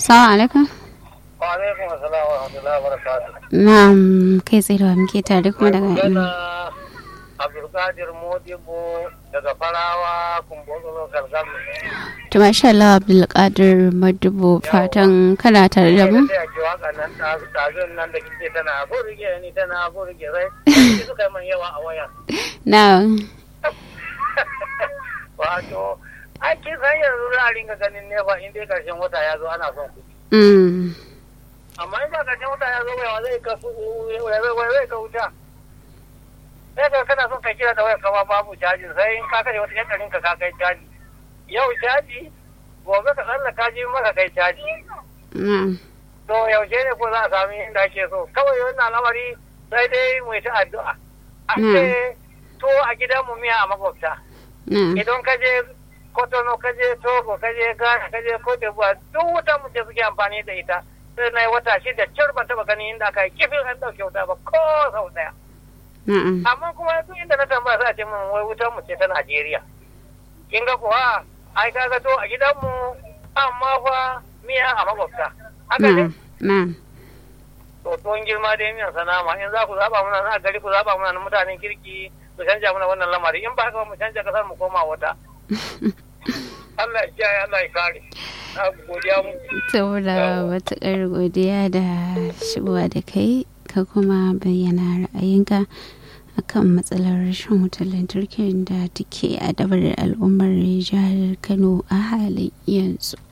Assalamu alaikum. Wa alaikum assalam wa rahmatullahi wa barakatuh. Na'am, kai tsaye da muke tare kuma daga Abdulkadir Modibo daga Farawa Kumbotso Kalgalu. To masha Allah Abdulkadir Modibo fatan kana tare da mu. Ya ji waka nan tazun nan da kike tana burge ni tana burge sai suka yi man yawa a waya. Na'am. Wato ai kin san yanzu za a ringa ganin ne ba in dai karshen wata ya zo ana son kuɗi. Amma in ba karshen wata ya zo yawa zai ka wuta. Sai ka kana son ka kira da wayar kama babu cajin sai in ka kashe wata yankarin ka kai caji. Yau caji gobe ka tsallaka ji maka kai caji. To yaushe ne ko za a sami inda ake so kawai wannan lamari sai dai mu ta addu'a. An ce to a gidan mu miya a makwabta. Idan ka je Kotono ka je Togo ka je Ghana ka je Cote d'Ivoire duk wuta mu ce suke amfani da ita. Sai na yi wata shida cir ban taɓa ganin inda aka yi kifin an ɗauke wuta ba ko sau ɗaya. Amma kuma duk inda na tambaya sai a ce min wai wutar mu ce ta Najeriya. Kin ga kuwa ai kaga to a gidanmu amma fa miya a makwabta. Haka ne? To tuwon girma dai miyan sanama in za ku zaba muna na gari ku zaba muna na mutanen kirki ku canja muna wannan lamari in ba haka mu canja kasar mu koma wata. Allah ya kiyaye Allah ya kare. Na godiya mu. Saboda matuƙar godiya da shigowa da kai ka kuma bayyana ra'ayinka akan matsalar rashin wutar lantarki da take adabar al'ummar jihar Kano a halin yanzu.